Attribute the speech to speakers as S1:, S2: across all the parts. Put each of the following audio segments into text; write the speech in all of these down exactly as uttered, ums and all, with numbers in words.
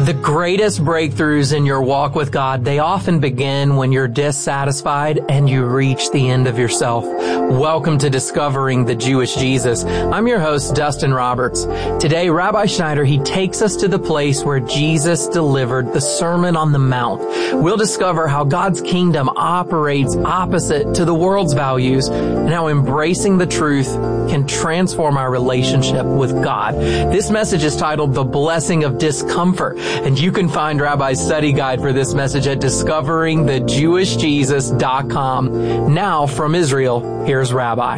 S1: The greatest breakthroughs in your walk with God, they often begin when you're dissatisfied and you reach the end of yourself. Welcome to Discovering the Jewish Jesus. I'm your host, Dustin Roberts. Today, Rabbi Schneider, he takes us to the place where Jesus delivered the Sermon on the Mount. We'll discover how God's kingdom operates opposite to the world's values and how embracing the truth can transform our relationship with God. This message is titled The Blessing of Discomfort. And you can find Rabbi's study guide for this message at discovering the jewish jesus dot com. Now from Israel, here's Rabbi.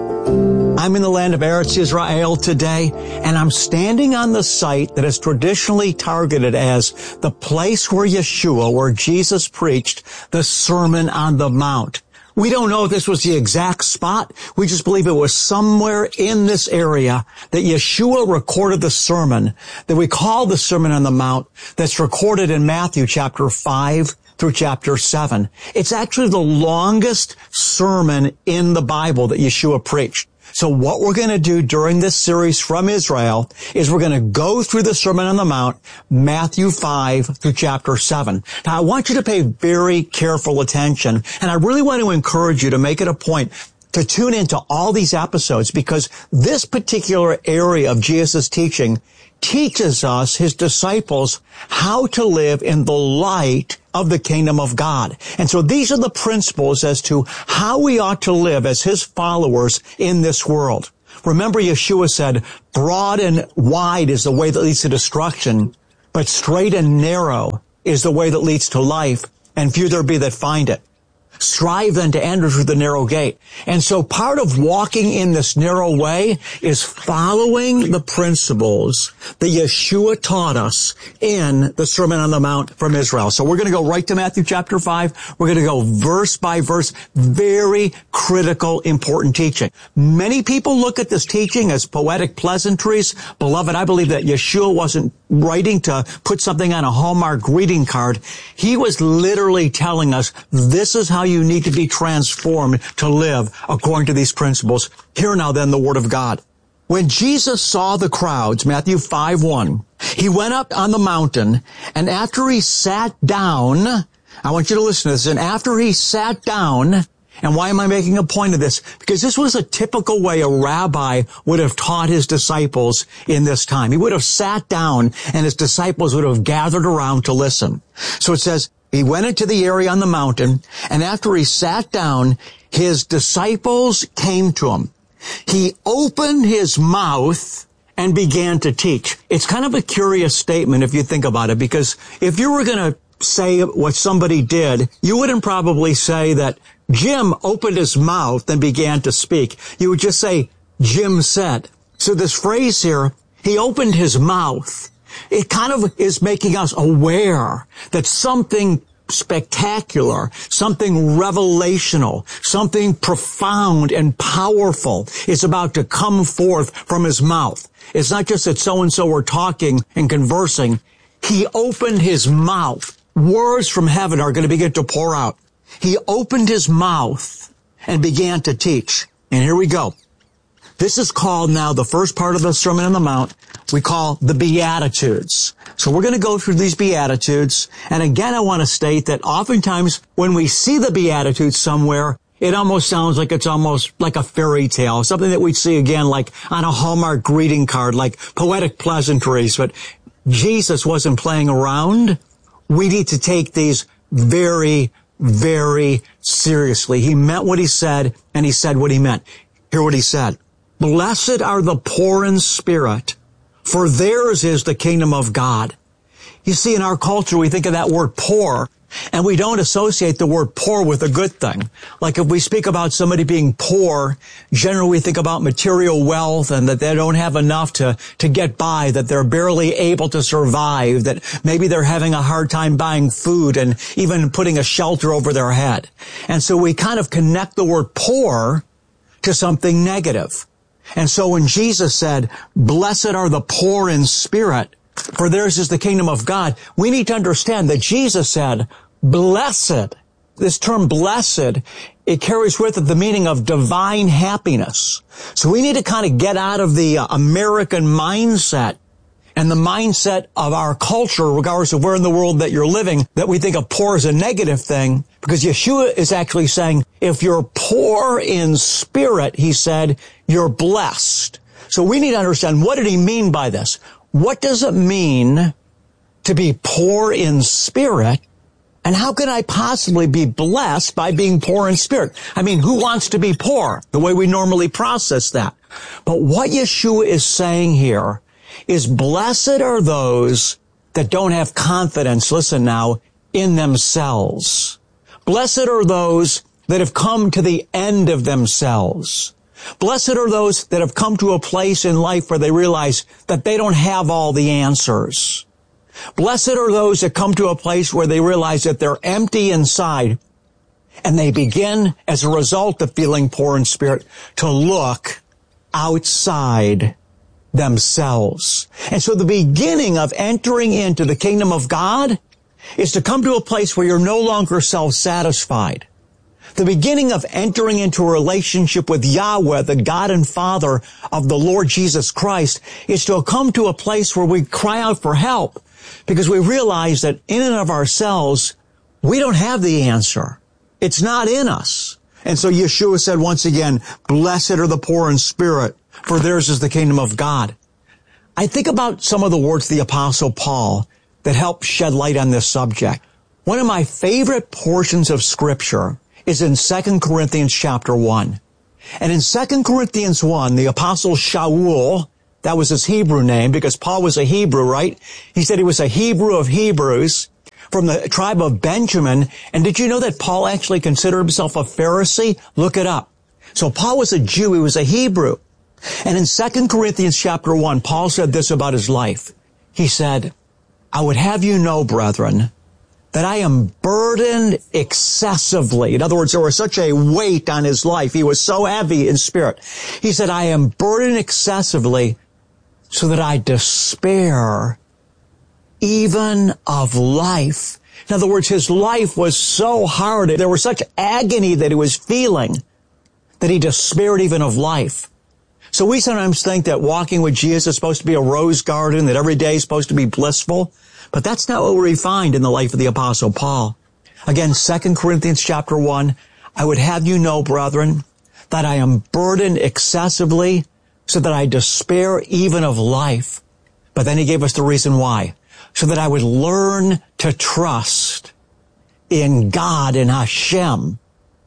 S2: I'm in the land of Eretz Israel today, and I'm standing on the site that is traditionally targeted as the place where Yeshua, where Jesus preached the Sermon on the Mount. We don't know if this was the exact spot. We just believe it was somewhere in this area that Yeshua recorded the sermon that we call the Sermon on the Mount, that's recorded in Matthew chapter five through chapter seven. It's actually the longest sermon in the Bible that Yeshua preached. So what we're going to do during this series from Israel is we're going to go through the Sermon on the Mount, Matthew five through chapter seven. Now, I want you to pay very careful attention, and I really want to encourage you to make it a point to tune into all these episodes, because this particular area of Jesus' teaching teaches us, his disciples, how to live in the light of the kingdom of God. And so these are the principles as to how we ought to live as his followers in this world. Remember, Yeshua said, broad and wide is the way that leads to destruction, but straight and narrow is the way that leads to life, and few there be that find it. Strive then to enter through the narrow gate. And so part of walking in this narrow way is following the principles that Yeshua taught us in the Sermon on the Mount from Israel. So we're going to go right to Matthew chapter five. We're going to go verse by verse. Very critical, important teaching. Many people look at this teaching as poetic pleasantries. Beloved, I believe that Yeshua wasn't writing to put something on a Hallmark greeting card. He was literally telling us this is how you need to be transformed to live according to these principles. Hear now then the word of God. When Jesus saw the crowds, Matthew five one, he went up on the mountain, and after he sat down, I want you to listen to this, and after he sat down, and why am I making a point of this? Because this was a typical way a rabbi would have taught his disciples in this time. He would have sat down, and his disciples would have gathered around to listen. So it says, he went into the area on the mountain, and after he sat down, his disciples came to him. He opened his mouth and began to teach. It's kind of a curious statement if you think about it, because if you were going to say what somebody did, you wouldn't probably say that Jim opened his mouth and began to speak. You would just say, Jim said. So this phrase here, he opened his mouth, it kind of is making us aware that something spectacular, something revelational, something profound and powerful is about to come forth from his mouth. It's not just that so-and-so were talking and conversing. He opened his mouth. Words from heaven are going to begin to pour out. He opened his mouth and began to teach. And here we go. This is called now the first part of the Sermon on the Mount. We call the Beatitudes. So we're going to go through these Beatitudes. And again, I want to state that oftentimes when we see the Beatitudes somewhere, it almost sounds like it's almost like a fairy tale, something that we'd see again like on a Hallmark greeting card, like poetic pleasantries. But Jesus wasn't playing around. We need to take these very, very seriously. He meant what he said, and he said what he meant. Hear what he said. Blessed are the poor in spirit, for theirs is the kingdom of God. You see, in our culture, we think of that word poor, and we don't associate the word poor with a good thing. Like if we speak about somebody being poor, generally we think about material wealth and that they don't have enough to, to get by, that they're barely able to survive, that maybe they're having a hard time buying food and even putting a shelter over their head. And so we kind of connect the word poor to something negative. And so when Jesus said, blessed are the poor in spirit, for theirs is the kingdom of God, we need to understand that Jesus said, blessed. This term blessed, it carries with it the meaning of divine happiness. So we need to kind of get out of the uh, American mindset and the mindset of our culture, regardless of where in the world that you're living, that we think of poor as a negative thing, because Yeshua is actually saying, if you're poor in spirit, he said, you're blessed. So we need to understand, what did he mean by this? What does it mean to be poor in spirit? And how can I possibly be blessed by being poor in spirit? I mean, who wants to be poor? The way we normally process that. But what Yeshua is saying here is, blessed are those that don't have confidence, listen now, in themselves. Blessed are those that have come to the end of themselves. Blessed are those that have come to a place in life where they realize that they don't have all the answers. Blessed are those that come to a place where they realize that they're empty inside, and they begin, as a result of feeling poor in spirit, to look outside themselves. And so the beginning of entering into the kingdom of God is to come to a place where you're no longer self-satisfied. The beginning of entering into a relationship with Yahweh, the God and Father of the Lord Jesus Christ, is to come to a place where we cry out for help, because we realize that in and of ourselves, we don't have the answer. It's not in us. And so Yeshua said once again, blessed are the poor in spirit, for theirs is the kingdom of God. I think about some of the words of the Apostle Paul that help shed light on this subject. One of my favorite portions of Scripture is in Second Corinthians chapter one. And in Second Corinthians one, the Apostle Shaul, that was his Hebrew name because Paul was a Hebrew, right? He said he was a Hebrew of Hebrews from the tribe of Benjamin. And did you know that Paul actually considered himself a Pharisee? Look it up. So Paul was a Jew. He was a Hebrew. And in Second Corinthians chapter one, Paul said this about his life. He said, I would have you know, brethren, that I am burdened excessively. In other words, there was such a weight on his life. He was so heavy in spirit. He said, I am burdened excessively so that I despair even of life. In other words, his life was so hard. There was such agony that he was feeling that he despaired even of life. So we sometimes think that walking with Jesus is supposed to be a rose garden, that every day is supposed to be blissful. But that's not what we find in the life of the Apostle Paul. Again, Second Corinthians chapter one, I would have you know, brethren, that I am burdened excessively so that I despair even of life. But then he gave us the reason why. So that I would learn to trust in God, in Hashem,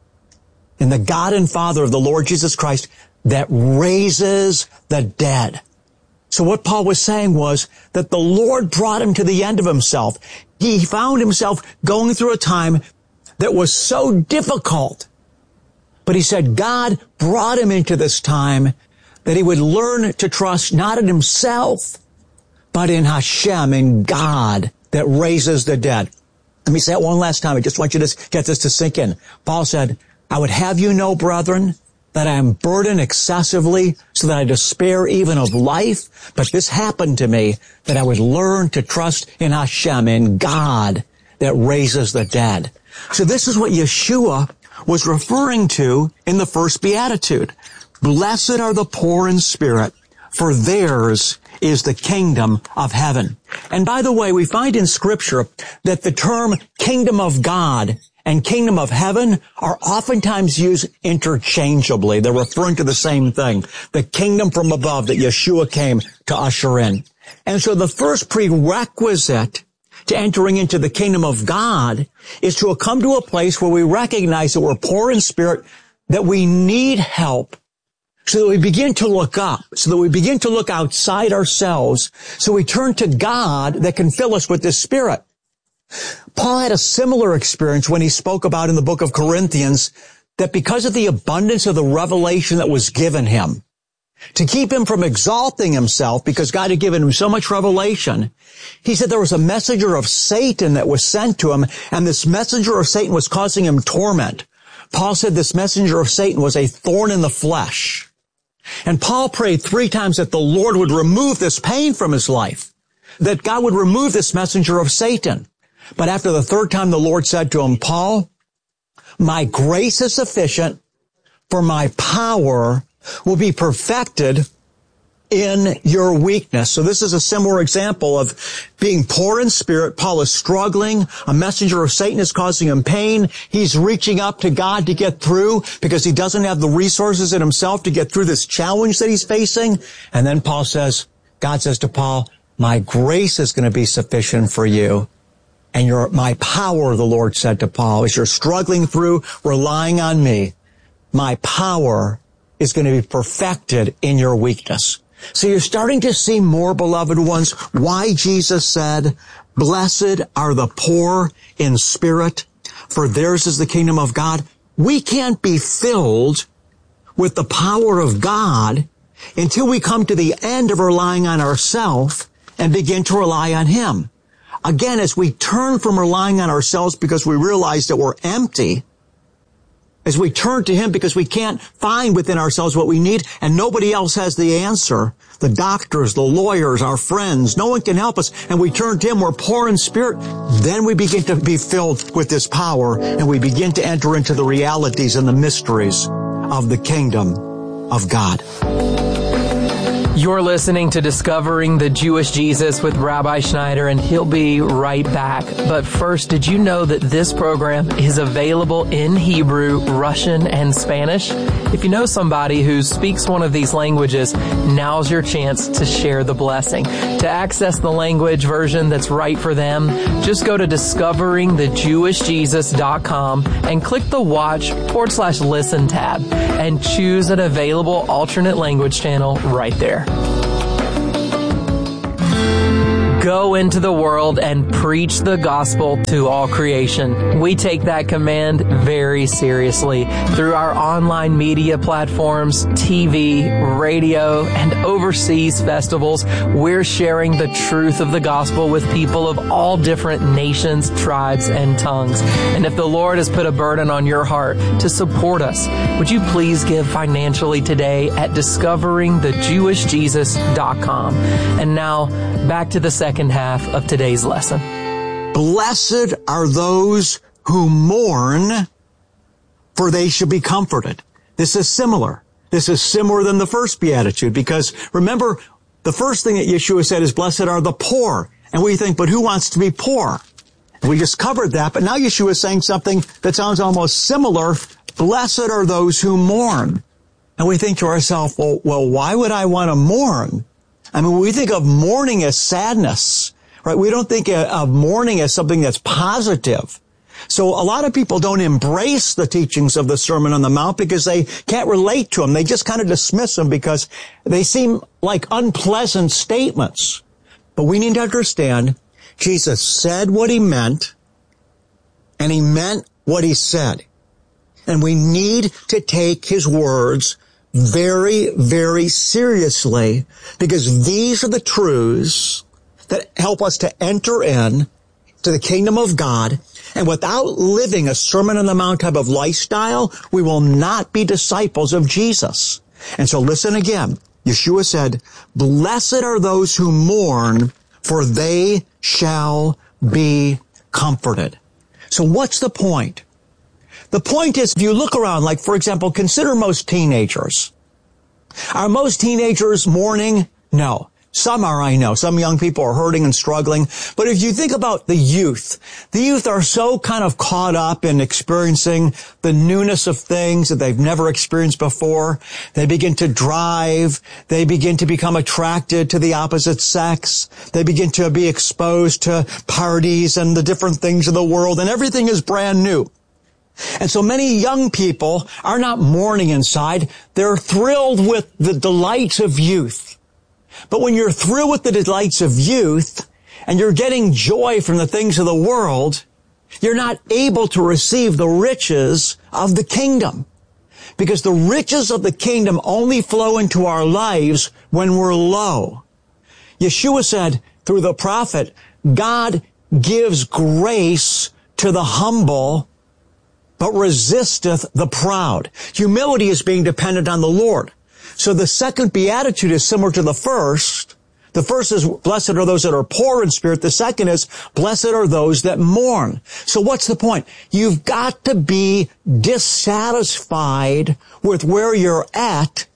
S2: in the God and Father of the Lord Jesus Christ that raises the dead. So what Paul was saying was that the Lord brought him to the end of himself. He found himself going through a time that was so difficult. But he said God brought him into this time that he would learn to trust not in himself, but in Hashem, in God that raises the dead. Let me say it one last time. I just want you to get this to sink in. Paul said, I would have you know, brethren, that I am burdened excessively so that I despair even of life. But this happened to me, that I would learn to trust in Hashem, in God that raises the dead. So this is what Yeshua was referring to in the first beatitude. Blessed are the poor in spirit, for theirs is the kingdom of heaven. And by the way, we find in Scripture that the term kingdom of God and kingdom of heaven are oftentimes used interchangeably. They're referring to the same thing, the kingdom from above that Yeshua came to usher in. And so the first prerequisite to entering into the kingdom of God is to come to a place where we recognize that we're poor in spirit, that we need help, so that we begin to look up, so that we begin to look outside ourselves, so we turn to God that can fill us with this Spirit. Paul had a similar experience when he spoke about in the book of Corinthians that because of the abundance of the revelation that was given him, to keep him from exalting himself, because God had given him so much revelation, he said there was a messenger of Satan that was sent to him, and this messenger of Satan was causing him torment. Paul said this messenger of Satan was a thorn in the flesh. And Paul prayed three times that the Lord would remove this pain from his life, that God would remove this messenger of Satan. But after the third time, the Lord said to him, Paul, my grace is sufficient, for my power will be perfected in your weakness. So this is a similar example of being poor in spirit. Paul is struggling. A messenger of Satan is causing him pain. He's reaching up to God to get through because he doesn't have the resources in himself to get through this challenge that he's facing. And then Paul says, God says to Paul, my grace is going to be sufficient for you. And your, my power, the Lord said to Paul, as you're struggling through, relying on me, my power is going to be perfected in your weakness. So you're starting to see more, beloved ones, why Jesus said, blessed are the poor in spirit, for theirs is the kingdom of God. We can't be filled with the power of God until we come to the end of relying on ourselves and begin to rely on Him. Again, as we turn from relying on ourselves because we realize that we're empty, as we turn to Him because we can't find within ourselves what we need and nobody else has the answer, the doctors, the lawyers, our friends, no one can help us, and we turn to Him, we're poor in spirit, then we begin to be filled with this power and we begin to enter into the realities and the mysteries of the kingdom of God.
S1: You're listening to Discovering the Jewish Jesus with Rabbi Schneider, and he'll be right back. But first, did you know that this program is available in Hebrew, Russian, and Spanish? If you know somebody who speaks one of these languages, now's your chance to share the blessing. To access the language version that's right for them, just go to discovering the jewish jesus dot com and click the watch forward slash listen tab and choose an available alternate language channel right there. Go into the world and preach the gospel to all creation. We take that command very seriously. Through our online media platforms, T V, radio, and overseas festivals, we're sharing the truth of the gospel with people of all different nations, tribes, and tongues. And if the Lord has put a burden on your heart to support us, would you please give financially today at discovering the jewish jesus dot com. And now, back to the second Second half of today's lesson.
S2: Blessed are those who mourn, for they shall be comforted. This is similar. This is similar than the first beatitude, because remember, the first thing that Yeshua said is, blessed are the poor. And we think, but who wants to be poor? We just covered that, but now Yeshua is saying something that sounds almost similar. Blessed are those who mourn. And we think to ourselves, well, well, why would I want to mourn? I mean, we think of mourning as sadness, right? We don't think of mourning as something that's positive. So a lot of people don't embrace the teachings of the Sermon on the Mount because they can't relate to them. They just kind of dismiss them because they seem like unpleasant statements. But we need to understand Jesus said what He meant, and He meant what He said. And we need to take His words very, very seriously, because these are the truths that help us to enter in to the kingdom of God. And without living a Sermon on the Mount type of lifestyle, we will not be disciples of Jesus. And so listen again. Yeshua said, blessed are those who mourn, for they shall be comforted. So what's the point? The point is, if you look around, like, for example, consider most teenagers. Are most teenagers mourning? No. Some are, I know. Some young people are hurting and struggling. But if you think about the youth, the youth are so kind of caught up in experiencing the newness of things that they've never experienced before. They begin to drive. They begin to become attracted to the opposite sex. They begin to be exposed to parties and the different things of the world, and everything is brand new. And so many young people are not mourning inside. They're thrilled with the delights of youth. But when you're thrilled with the delights of youth and you're getting joy from the things of the world, you're not able to receive the riches of the kingdom. Because the riches of the kingdom only flow into our lives when we're low. Yeshua said through the prophet, God gives grace to the humble, but resisteth the proud. Humility is being dependent on the Lord. So the second beatitude is similar to the first. The first is, blessed are those that are poor in spirit. The second is, blessed are those that mourn. So what's the point? You've got to be dissatisfied with where you're at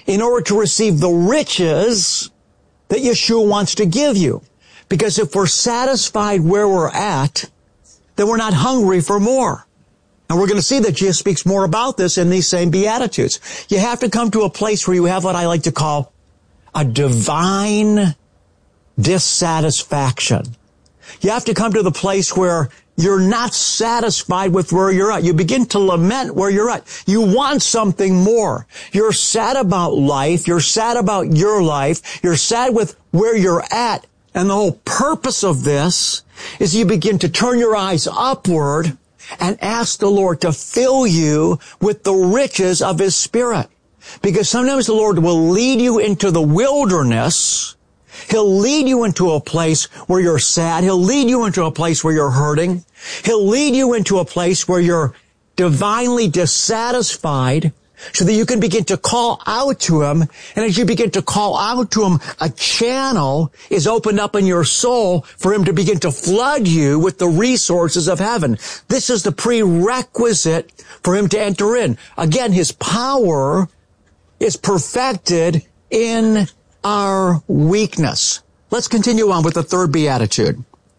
S2: in order to receive the riches that Yeshua wants to give you. Because if we're satisfied where we're at, then we're not hungry for more. And we're going to see that Jesus speaks more about this in these same Beatitudes. You have to come to a place where you have what I like to call a divine dissatisfaction. You have to come to the place where you're not satisfied with where you're at. You begin to lament where you're at. You want something more. You're sad about life. You're sad about your life. You're sad with where you're at. And the whole purpose of this is you begin to turn your eyes upward and ask the Lord to fill you with the riches of His Spirit. Because sometimes the Lord will lead you into the wilderness. He'll lead you into a place where you're sad. He'll lead you into a place where you're hurting. He'll lead you into a place where you're divinely dissatisfied so that you can begin to call out to Him. And as you begin to call out to Him, a channel is opened up in your soul for Him to begin to flood you with the resources of heaven. This is the prerequisite for Him to enter in. Again, His power is perfected in our weakness. Let's continue on with the third beatitude.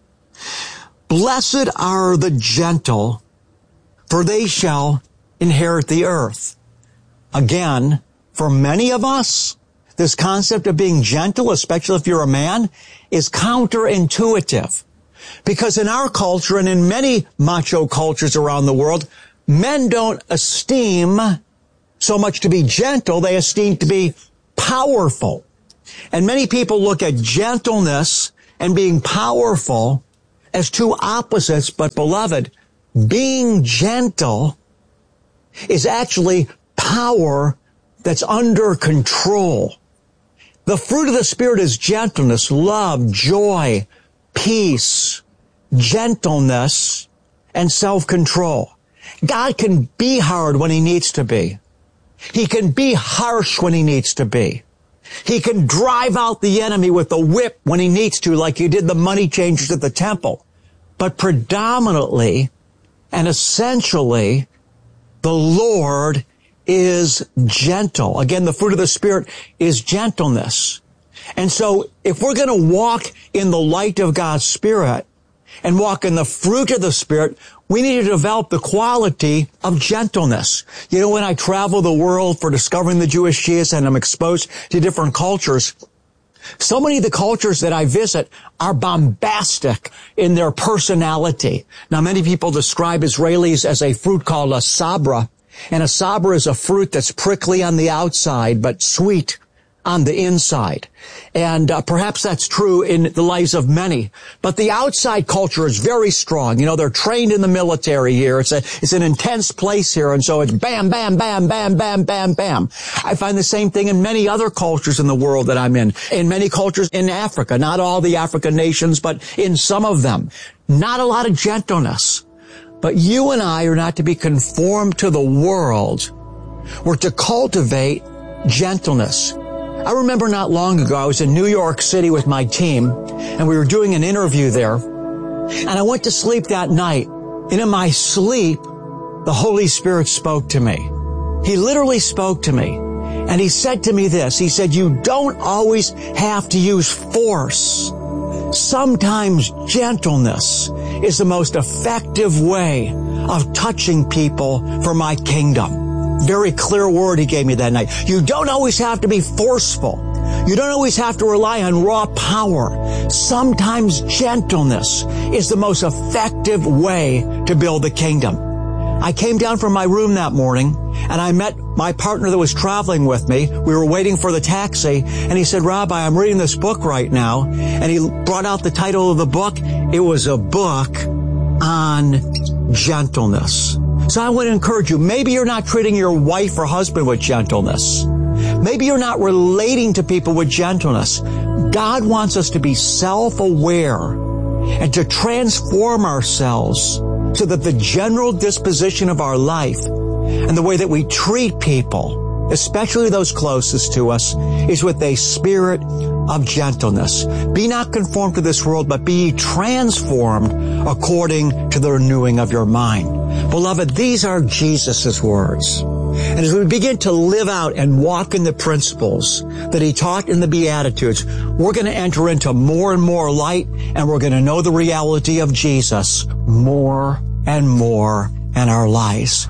S2: Blessed are the gentle, for they shall inherit the earth. Again, for many of us, this concept of being gentle, especially if you're a man, is counterintuitive. Because in our culture and in many macho cultures around the world, men don't esteem so much to be gentle, they esteem to be powerful. And many people look at gentleness and being powerful as two opposites, but beloved, being gentle is actually power that's under control. The fruit of the Spirit is gentleness, love, joy, peace, gentleness, and self-control. God can be hard when He needs to be. He can be harsh when He needs to be. He can drive out the enemy with a whip when He needs to, like He did the money changers at the temple. But predominantly and essentially, the Lord is gentle. Again, the fruit of the Spirit is gentleness. And so if we're going to walk in the light of God's Spirit and walk in the fruit of the Spirit, we need to develop the quality of gentleness. You know, when I travel the world for discovering the Jewish Jesus and I'm exposed to different cultures, so many of the cultures that I visit are bombastic in their personality. Now, many people describe Israelis as a fruit called a sabra. And a sabra is a fruit that's prickly on the outside, but sweet on the inside. And uh, perhaps that's true in the lives of many. But the outside culture is very strong. You know, they're trained in the military here. It's a, it's an intense place here. And so it's bam, bam, bam, bam, bam, bam, bam. I find the same thing in many other cultures in the world that I'm in. In many cultures in Africa, not all the African nations, but in some of them. Not a lot of gentleness. But you and I are not to be conformed to the world. We're to cultivate gentleness. I remember not long ago, I was in New York City with my team, and we were doing an interview there. And I went to sleep that night. And in my sleep, the Holy Spirit spoke to me. He literally spoke to me. And He said to me this. He said, you don't always have to use force. Sometimes gentleness is the most effective way of touching people for my kingdom. Very clear word He gave me that night. You don't always have to be forceful. You don't always have to rely on raw power. Sometimes gentleness is the most effective way to build the kingdom. I came down from my room that morning and I met my partner that was traveling with me. We were waiting for the taxi and he said, Rabbi, I'm reading this book right now. And he brought out the title of the book. It was a book on gentleness. So I want to encourage you, maybe you're not treating your wife or husband with gentleness. Maybe you're not relating to people with gentleness. God wants us to be self-aware and to transform ourselves so that the general disposition of our life and the way that we treat people, especially those closest to us, is with a spirit of gentleness. Be not conformed to this world, but be transformed according to the renewing of your mind. Beloved, these are Jesus' words. And as we begin to live out and walk in the principles that he taught in the Beatitudes, we're going to enter into more and more light, and we're going to know the reality of Jesus more and more in our lives.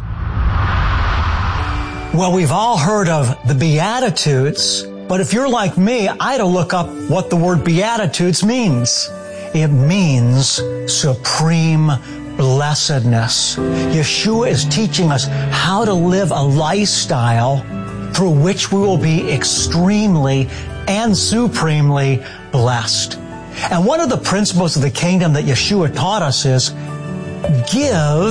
S2: Well, we've all heard of the Beatitudes, but if you're like me, I had to look up what the word Beatitudes means. It means supreme blessedness. Yeshua is teaching us how to live a lifestyle through which we will be extremely and supremely blessed. And one of the principles of the kingdom that Yeshua taught us is, give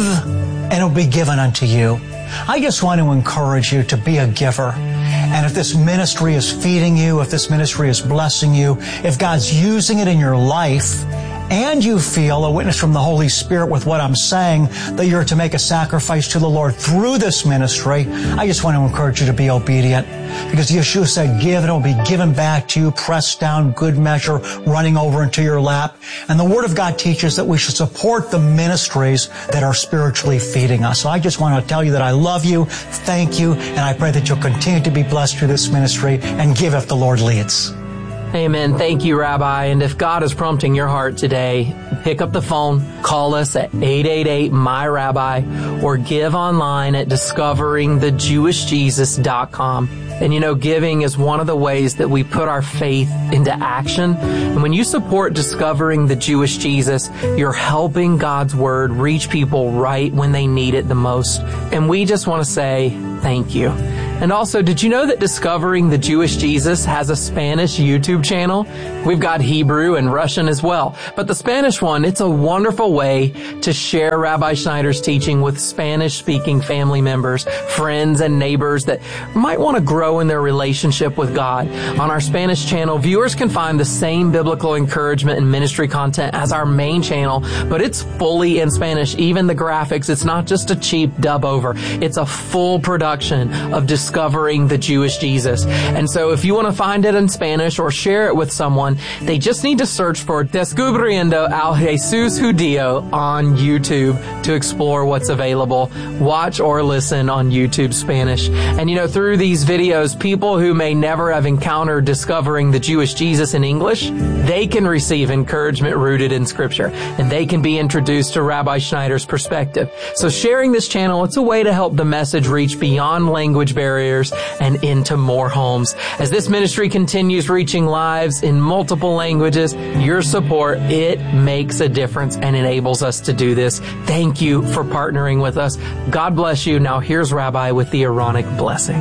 S2: and it will be given unto you. I just want to encourage you to be a giver. And if this ministry is feeding you, if this ministry is blessing you, if God's using it in your life, and you feel a witness from the Holy Spirit with what I'm saying, that you're to make a sacrifice to the Lord through this ministry, I just want to encourage you to be obedient. Because Yeshua said, give and it will be given back to you, pressed down, good measure, running over into your lap. And the Word of God teaches that we should support the ministries that are spiritually feeding us. So I just want to tell you that I love you, thank you, and I pray that you'll continue to be blessed through this ministry and give if the Lord leads.
S1: Amen. Thank you, Rabbi. And if God is prompting your heart today, pick up the phone, call us at eight eight eight, M Y rabbi, or give online at discovering the jewish jesus dot com. And you know, giving is one of the ways that we put our faith into action. And when you support Discovering the Jewish Jesus, you're helping God's Word reach people right when they need it the most. And we just want to say thank you. And also, did you know that Discovering the Jewish Jesus has a Spanish YouTube channel? We've got Hebrew and Russian as well. But the Spanish one, it's a wonderful way to share Rabbi Schneider's teaching with Spanish-speaking family members, friends, and neighbors that might want to grow in their relationship with God. On our Spanish channel, viewers can find the same biblical encouragement and ministry content as our main channel, but it's fully in Spanish. Even the graphics, it's not just a cheap dub over. It's a full production of Discovering the Jewish Jesus. And so if you want to find it in Spanish or share it with someone, they just need to search for Descubriendo al Jesús Judío on YouTube to explore what's available. Watch or listen on YouTube Spanish. And you know, through these videos, people who may never have encountered Discovering the Jewish Jesus in English, they can receive encouragement rooted in Scripture, and they can be introduced to Rabbi Schneider's perspective. So sharing this channel, it's a way to help the message reach beyond language barriers and into more homes. As this ministry continues reaching lives in multiple languages, your support, it makes a difference and enables us to do this. Thank you for partnering with us. God bless you. Now here's Rabbi with the Aaronic blessing.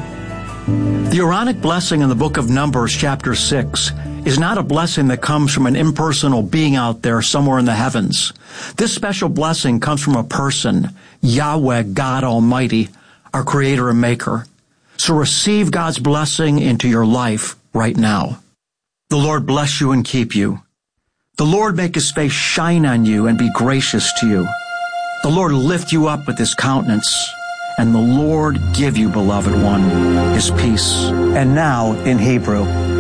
S2: The Aaronic blessing in the book of Numbers, chapter six, is not a blessing that comes from an impersonal being out there somewhere in the heavens. This special blessing comes from a person, Yahweh, God Almighty, our Creator and Maker. So receive God's blessing into your life right now. The Lord bless you and keep you. The Lord make His face shine on you and be gracious to you. The Lord lift you up with His countenance, and the Lord give you, beloved one, His peace. And now in Hebrew.